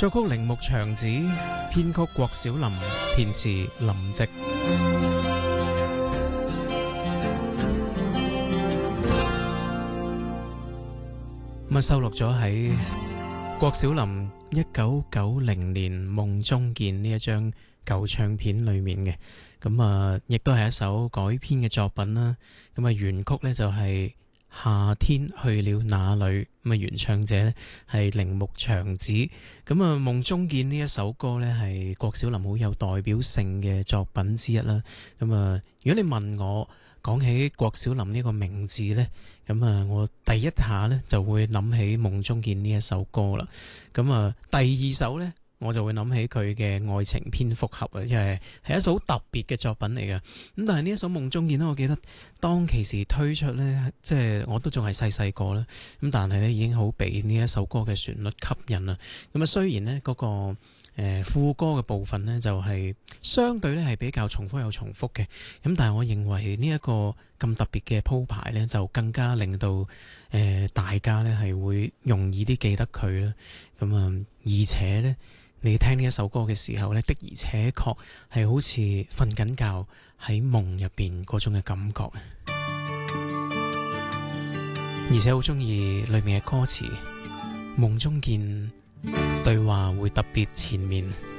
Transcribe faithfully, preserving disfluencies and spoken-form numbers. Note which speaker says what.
Speaker 1: 作曲鈴木祥子，編曲郭小霖，填詞林夕。咁啊，收錄咗喺郭小霖一九九零年《夢中見》呢一張舊唱片裏面嘅。咁啊，亦都係一首改編嘅作品啦。咁啊，原曲呢就係、是。夏天去了哪裏？咁啊，原唱者呢係鈴木祥子。咁啊，夢中見呢一首歌呢係郭小霖好有代表性嘅作品之一啦。咁啊，如果你問我講起郭小霖呢個名字呢，咁啊，我第一下呢就會諗起夢中見呢一首歌啦。咁啊，第二首呢，我就會諗起佢嘅愛情蝙蝠俠啊，因為係一首好特別嘅作品嚟嘅。咁但係呢一首夢中見咧，我記得當其時推出呢，即係我都仲係細細個啦。咁但係呢已經好被呢一首歌嘅旋律吸引啦。咁啊，雖然呢嗰、那個誒、呃、副歌嘅部分呢，就係、是、相對呢係比較重複又重複嘅。咁但係我認為呢一個咁特別嘅鋪排呢，就更加令到誒、呃、大家呢係會容易啲記得佢啦。咁啊，而且呢。你聽呢一首歌嘅時候呢，的而且確係好似瞓緊覺喺夢入邊嗰種嘅感覺，而且好中意裏面嘅歌詞，夢中見對話會特別纏綿。